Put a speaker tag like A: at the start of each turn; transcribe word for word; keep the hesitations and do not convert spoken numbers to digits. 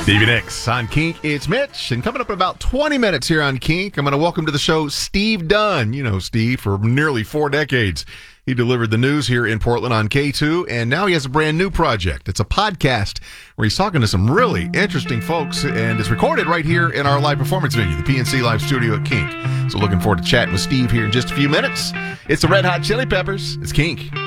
A: Stevie Nicks on Kink. It's Mitch, and coming up in about twenty minutes here on Kink, I'm going to welcome to the show Steve Dunn. You know Steve for nearly four decades. He delivered the news here in Portland on K two, and now he has a brand new project. It's a podcast where he's talking to some really interesting folks, and it's recorded right here in our live performance venue, the P N C Live Studio at Kink. So looking forward to chatting with Steve here in just a few minutes. It's the Red Hot Chili Peppers. It's Kink.